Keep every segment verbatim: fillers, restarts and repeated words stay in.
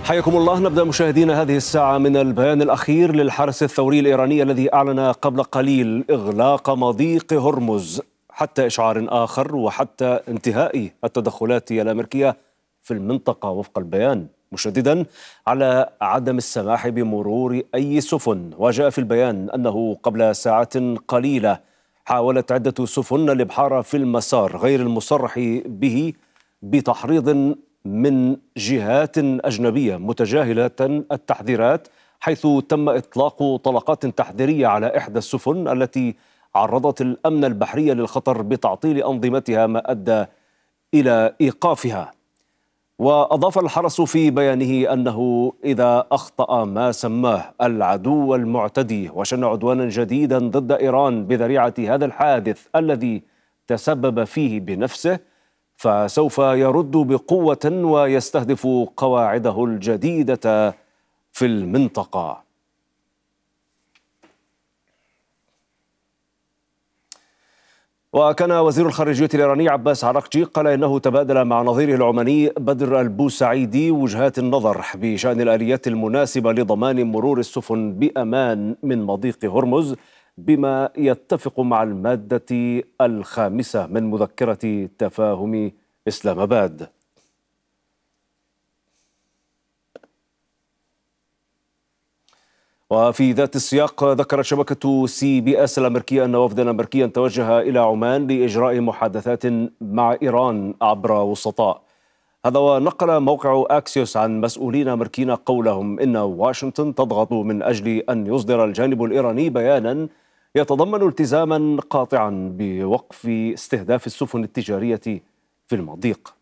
حياكم الله. نبدأ مشاهدينا هذه الساعة من البيان الأخير للحرس الثوري الإيراني الذي أعلن قبل قليل إغلاق مضيق هرمز حتى إشعار آخر وحتى انتهاء التدخلات الأمريكية في المنطقة وفق البيان، مشددا على عدم السماح بمرور أي سفن. وجاء في البيان أنه قبل ساعات قليلة حاولت عدة سفن الإبحار في المسار غير المصرح به بتحريض من جهات أجنبية متجاهلة التحذيرات، حيث تم إطلاق طلقات تحذيرية على إحدى السفن التي عرضت الأمن البحري للخطر بتعطيل أنظمتها، ما أدى إلى إيقافها. وأضاف الحرس في بيانه أنه إذا أخطأ ما سماه العدو المعتدي وشن عدوانا جديدا ضد إيران بذريعة هذا الحادث الذي تسبب فيه بنفسه، فسوف يرد بقوة ويستهدف قواعده الجديدة في المنطقة. وكان وزير الخارجية الإيراني عباس عراقجي قال إنه تبادل مع نظيره العماني بدر البوسعيدي وجهات النظر بشأن الآليات المناسبة لضمان مرور السفن بأمان من مضيق هرمز، بما يتفق مع المادة الخامسة من مذكرة تفاهم إسلام آباد. وفي ذات السياق ذكرت شبكة سي بي اس الأمريكية أن وفدا أمريكيا توجه إلى عمان لإجراء محادثات مع إيران عبر وسطاء. هذا ونقل موقع أكسيوس عن مسؤولين أمريكيين قولهم إن واشنطن تضغط من أجل أن يصدر الجانب الإيراني بيانا يتضمن التزاما قاطعا بوقف استهداف السفن التجارية في المضيق.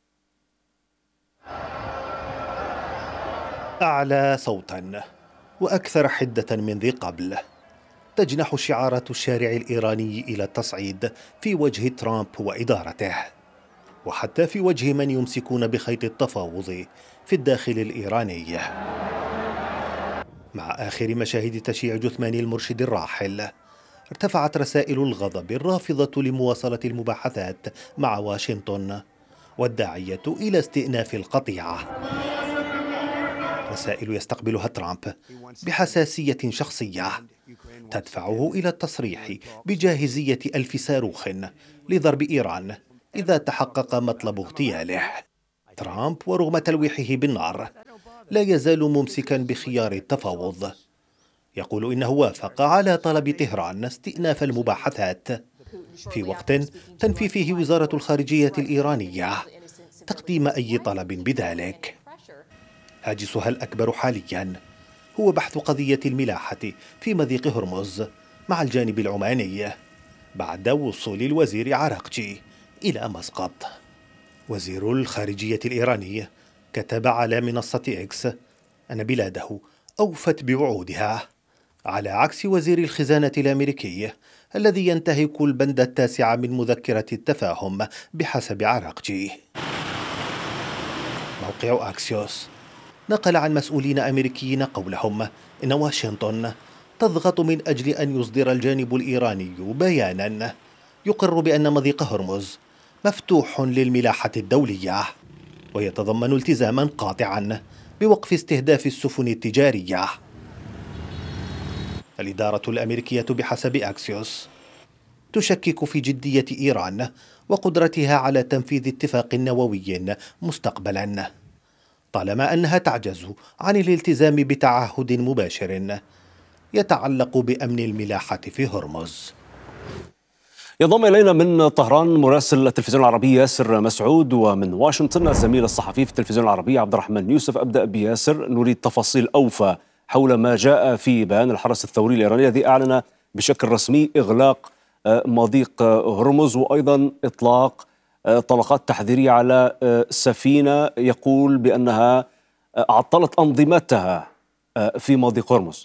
أعلى صوتا وأكثر حدة من ذي قبل تجنح شعارات الشارع الإيراني إلى التصعيد في وجه ترامب وإدارته، وحتى في وجه من يمسكون بخيط التفاوض في الداخل الإيراني. مع آخر مشاهد تشييع جثمان المرشد الراحل، ارتفعت رسائل الغضب الرافضة لمواصلة المباحثات مع واشنطن والداعية إلى استئناف القطيعة. رسائل يستقبلها ترامب بحساسية شخصية تدفعه إلى التصريح بجاهزية ألف صاروخ لضرب إيران إذا تحقق مطلب اغتياله. ترامب ورغم تلويحه بالنار لا يزال ممسكا بخيار التفاوض، يقول إنه وافق على طلب طهران استئناف المباحثات في وقت تنفي فيه وزارة الخارجية الإيرانية تقديم أي طلب بذلك. هاجسها الأكبر حاليا هو بحث قضية الملاحة في مضيق هرمز مع الجانب العماني بعد وصول الوزير عراقجي إلى مسقط. وزير الخارجية الإيراني كتب على منصة إكس أن بلاده أوفت بوعودها، على عكس وزير الخزانة الأمريكي الذي ينتهك البند التاسع من مذكرة التفاهم بحسب عراقجي. موقع أكسيوس نقل عن مسؤولين أمريكيين قولهم إن واشنطن تضغط من أجل أن يصدر الجانب الإيراني بيانا يقر بأن مضيق هرمز مفتوح للملاحة الدولية ويتضمن التزاما قاطعا بوقف استهداف السفن التجارية. الإدارة الأمريكية بحسب أكسيوس تشكك في جدية إيران وقدرتها على تنفيذ اتفاق نووي مستقبلا، طالما أنها تعجز عن الالتزام بتعهد مباشر يتعلق بأمن الملاحة في هرمز. ينضم إلينا من طهران مراسل التلفزيون العربي ياسر مسعود، ومن واشنطن الزميل الصحفي في التلفزيون العربي عبد الرحمن يوسف. أبدأ بياسر، نريد تفاصيل أوفى حول ما جاء في بيان الحرس الثوري الإيراني الذي أعلن بشكل رسمي إغلاق مضيق هرمز وأيضا إطلاق طلقات تحذيرية على سفينة يقول بأنها عطلت أنظمتها في مضيق هرمز.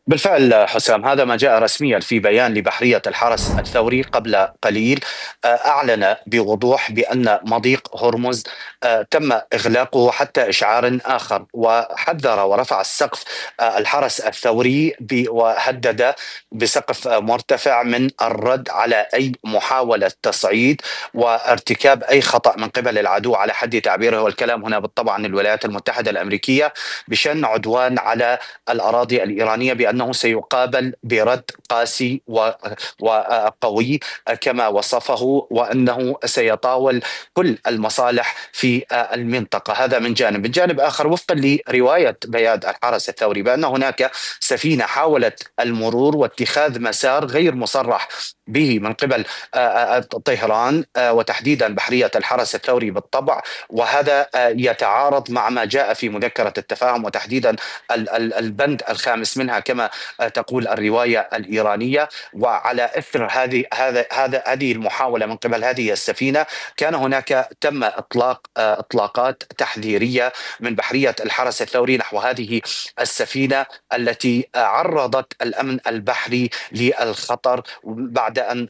بالفعل حسام، هذا ما جاء رسميا في بيان لبحرية الحرس الثوري قبل قليل. آه، أعلن بوضوح بأن مضيق هرمز آه، تم إغلاقه حتى إشعار آخر، وحذر ورفع السقف آه، الحرس الثوري ب- وهدد بسقف آه، مرتفع من الرد على أي محاولة تصعيد وارتكاب أي خطأ من قبل العدو على حد تعبيره، والكلام هنا بالطبع عن الولايات المتحدة الأمريكية، بشن عدوان على الأراضي الإيرانية، بأنه سيقابل برد قاسي و- وقوي كما وصفه، وأنه سيطاول كل المصالح في المنطقة. هذا من جانب. من جانب آخر، وفقا لرواية بيان الحرس الثوري، بأن هناك سفينة حاولت المرور واتخاذ مسار غير مصرح به من قبل طهران وتحديدا بحرية الحرس الثوري بالطبع، وهذا يتعارض مع ما جاء في مذكرة التفاهم، وتحديدا البند الخامس منها كما تقول الرواية الإيرانية. وعلى إثر هذه هذا هذا هذه المحاولة من قبل هذه السفينة، كان هناك تم إطلاق إطلاقات تحذيرية من بحرية الحرس الثوري نحو هذه السفينة التي عرضت الأمن البحري للخطر بعد أن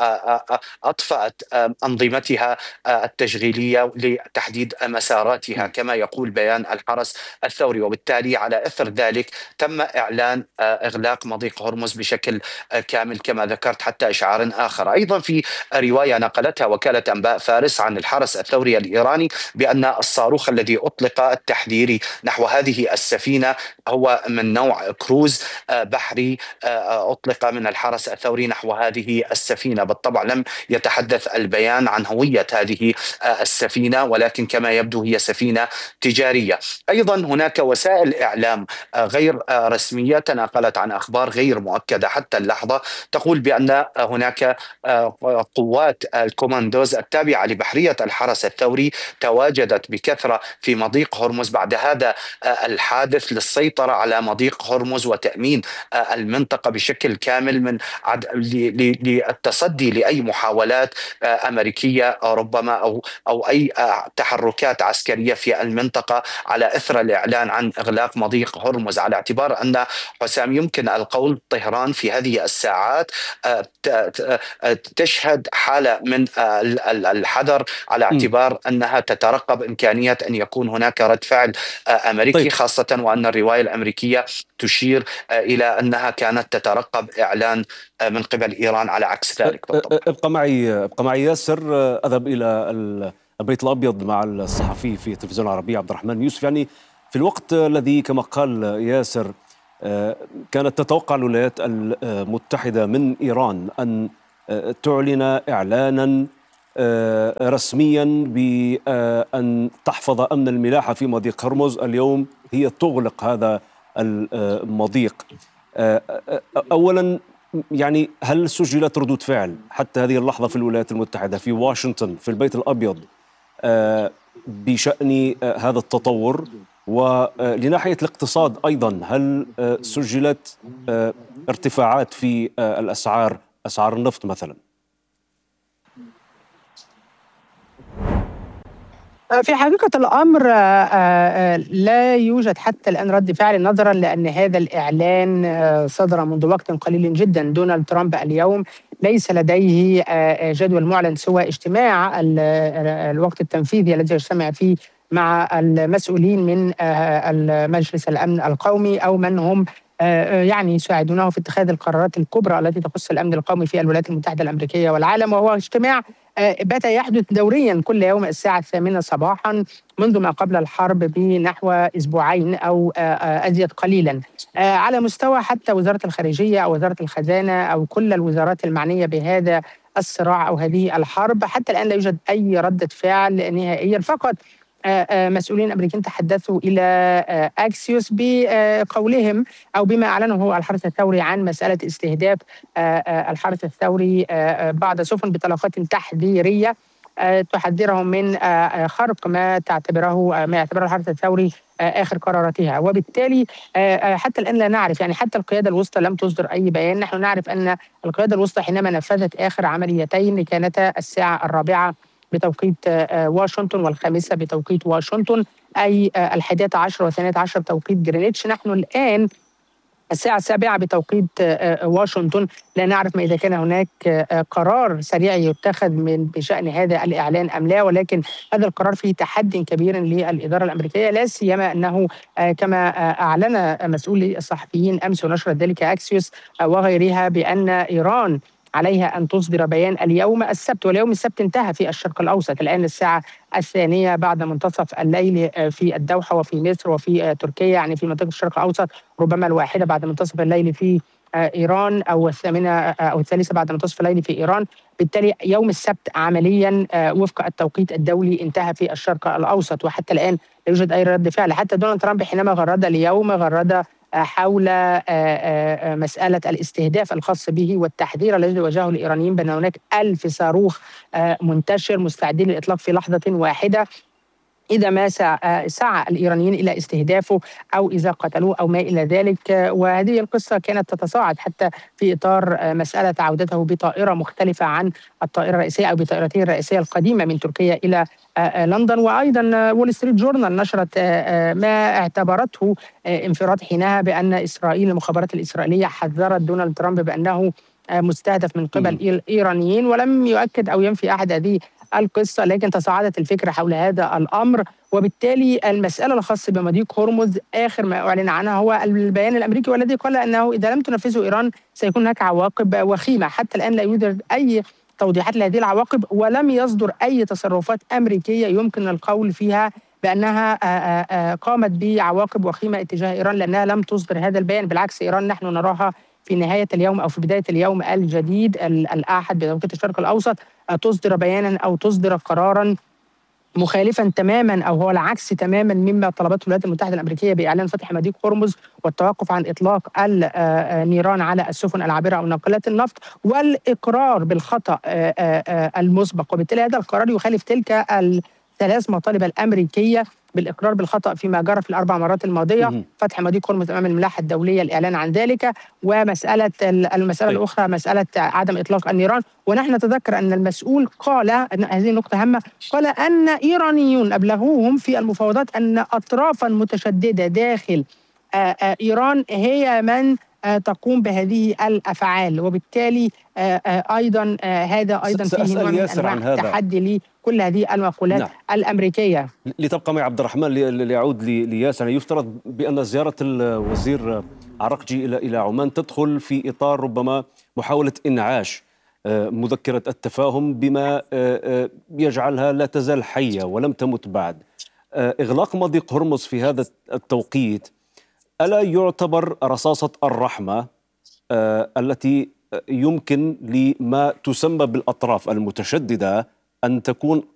أطفأت أنظمتها التشغيلية لتحديد مساراتها كما يقول بيان الحرس الثوري. وبالتالي على إثر ذلك تم إعلان إغلاق مضيق هرمز بشكل كامل كما ذكرت حتى إشعار آخر. أيضا في رواية نقلتها وكالة أنباء فارس عن الحرس الثوري الإيراني بأن الصاروخ الذي أطلق التحذيري نحو هذه السفينة هو من نوع كروز بحري أطلق من الحرس الثوري نحو هذه السفينة. بالطبع لم يتحدث البيان عن هوية هذه السفينة، ولكن كما يبدو هي سفينة تجارية. أيضا هناك وسائل إعلام غير رسمية تناقلت عن أخبار غير مؤكدة حتى اللحظة، تقول بأن هناك قوات الكوماندوز التابعة لبحرية الحرس الثوري تواجدت بكثرة في مضيق هرمز بعد هذا الحادث للسيطرة على مضيق هرمز وتأمين المنطقة بشكل كامل من للتصدي لأي محاولات أمريكية ربما أو أو أي تحركات عسكرية في المنطقة على إثر الإعلان عن إغلاق مضيق هرمز، على اعتبار أن حسام يمكن القول طهران في هذه الساعات تشهد حالة من الحذر على اعتبار أنها تترقب إمكانية أن يكون هناك رد فعل أمريكي. طيب. خاصة وأن الرواية الأمريكية تشير إلى أنها كانت تترقب إعلان من قبل إيران على عكس ذلك. بالطبع. ابقى معي ابقى معي ياسر. أذهب إلى البيت الأبيض مع الصحفي في التلفزيون العربي عبد الرحمن يوسف. يعني في الوقت الذي كما قال ياسر كانت تتوقع الولايات المتحدة من إيران أن تعلن إعلانا رسميا بأن تحفظ أمن الملاحة في مضيق هرمز، اليوم هي تغلق هذا المضيق. أولا يعني هل سجلت ردود فعل حتى هذه اللحظة في الولايات المتحدة في واشنطن في البيت الأبيض بشأن هذا التطور؟ ولناحية الاقتصاد أيضا هل سجلت ارتفاعات في الأسعار، أسعار النفط مثلا؟ في حقيقة الأمر لا يوجد حتى الآن رد فعل، نظرا لأن هذا الإعلان صدر منذ وقت قليل جدا. دونالد ترامب اليوم ليس لديه جدول معلن سوى اجتماع الوقت التنفيذي الذي يجتمع فيه مع المسؤولين من مجلس الأمن القومي أو من هم يعني يساعدونه في اتخاذ القرارات الكبرى التي تخص الأمن القومي في الولايات المتحدة الأمريكية والعالم، وهو اجتماع بات يحدث دوريا كل يوم الساعة الثامنة صباحا منذ ما قبل الحرب بنحو أسبوعين أو أزيد قليلا، على مستوى حتى وزارة الخارجية أو وزارة الخزانة أو كل الوزارات المعنية بهذا الصراع أو هذه الحرب. حتى الآن لا يوجد أي ردة فعل نهائيا، فقط مسؤولين أمريكيين تحدثوا إلى أكسيوس بقولهم أو بما أعلنه هو الحرس الثوري عن مسألة استهداف الحرس الثوري بعض سفن بطلقات تحذيرية تحذرهم من خرق ما تعتبره ما يعتبره الحرس الثوري آخر قراراتها. وبالتالي حتى الآن لا نعرف، يعني حتى القيادة الوسطى لم تصدر أي بيان. نحن نعرف أن القيادة الوسطى حينما نفذت آخر عمليتين كانتا الساعة الرابعة بتوقيت واشنطن والخامسة بتوقيت واشنطن، أي الحادية عشر والثانية عشر بتوقيت جرينتش. نحن الآن الساعة السابعة بتوقيت واشنطن. لا نعرف ما إذا كان هناك قرار سريع يتخذ من بشأن هذا الإعلان أم لا، ولكن هذا القرار فيه تحدي كبير للإدارة الأمريكية، لا سيما أنه كما أعلن مسؤول الصحفيين أمس ونشرت ذلك أكسيوس وغيرها بأن إيران عليها أن تصدر بيان اليوم السبت، واليوم السبت انتهى في الشرق الأوسط. الآن الساعة الثانية بعد منتصف الليل في الدوحة وفي مصر وفي تركيا، يعني في منطقة الشرق الأوسط، ربما الواحدة بعد منتصف الليل في إيران، أو الثامنة أو الثالثة بعد منتصف الليل في إيران. بالتالي يوم السبت عمليا وفق التوقيت الدولي انتهى في الشرق الأوسط، وحتى الآن لا يوجد أي رد فعل. حتى دونالد ترامب حينما غرد اليوم غرد حول مسألة الاستهداف الخاص به والتحذير الذي واجهه الإيرانيين بأن هناك ألف صاروخ منتشر مستعدين للإطلاق في لحظة واحدة إذا ما سعى الإيرانيين إلى استهدافه أو إذا قتلوه أو ما إلى ذلك. وهذه القصة كانت تتصاعد حتى في إطار مسألة عودته بطائرة مختلفة عن الطائرة الرئيسية أو بطائرته الرئيسية القديمة من تركيا إلى لندن. وأيضا وول ستريت جورنال نشرت ما اعتبرته انفراد حينها بأن إسرائيل المخابرات الإسرائيلية حذرت دونالد ترامب بأنه مستهدف من قبل الإيرانيين، ولم يؤكد أو ينفي أحد هذه القصة، لكن تصاعدت الفكرة حول هذا الأمر. وبالتالي المسألة الخاصة بمضيق هرمز آخر ما أعلن عنها هو البيان الأمريكي، والذي قال أنه إذا لم تنفذه إيران سيكون هناك عواقب وخيمة. حتى الآن لا يوجد أي توضيحات لهذه العواقب، ولم يصدر أي تصرفات أمريكية يمكن القول فيها بأنها قامت بعواقب وخيمة اتجاه إيران، لأنها لم تصدر هذا البيان. بالعكس، إيران نحن نراها في نهاية اليوم أو في بداية اليوم الجديد الأحد بتوقيت الشرق الأوسط تصدر بيانا أو تصدر قرارا مخالفا تماما أو هو العكس تماما مما طلبته الولايات المتحدة الأمريكية بإعلان فتح مضيق هرمز والتوقف عن إطلاق النيران على السفن العابرة أو ناقلات النفط، والإقرار بالخطأ المسبق. وبالتالي هذا القرار يخالف تلك الثلاث مطالب الأمريكية بالإقرار بالخطأ فيما جرى في الأربع مرات الماضية، فتح مضيق هرمز أمام الملاحة الدولية، الإعلان عن ذلك، ومسألة المسألة طيب. الأخرى مسألة عدم إطلاق النيران. ونحن نتذكر أن المسؤول قال أن هذه نقطة هامة، قال أن إيرانيون أبلغوهم في المفاوضات أن أطرافا متشددة داخل إيران هي من تقوم بهذه الأفعال، وبالتالي أيضا هذا أيضا فيه نوع من أنواع التحدي لكل هذه المقولات نعم. الأمريكية. لتبقى معي عبد الرحمن ليعود لياسر، يفترض بأن زيارة الوزير عرقجي إلى إلى عمان تدخل في إطار ربما محاولة إنعاش مذكرة التفاهم بما يجعلها لا تزال حية ولم تمت بعد. إغلاق مضيق هرمز في هذا التوقيت ألا يعتبر رصاصة الرحمة التي يمكن لما تسمى بالأطراف المتشددة أن تكون